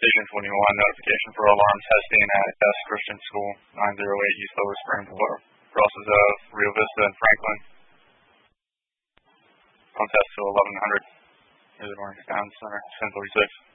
Station 21, notification for alarm testing at S Christian School, 908 East Lower Spring, crosses of Rio Vista and Franklin. On test to 1100. Is it Orange Town Center, 1036.